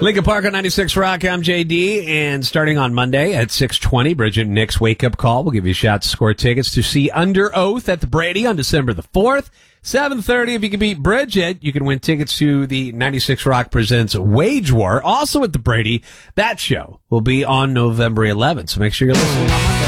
Lincoln Park on 96 Rock. I'm JD, and starting on Monday at 6:20, Bridget and Nick's Wake Up Call will give you a shot to score tickets to see Under Oath at the Brady on December the 4th. 7:30, if you can beat Bridget, you can win tickets to the 96 Rock Presents Wage War, also at the Brady. That show will be on November 11th, so make sure you're listening on Monday.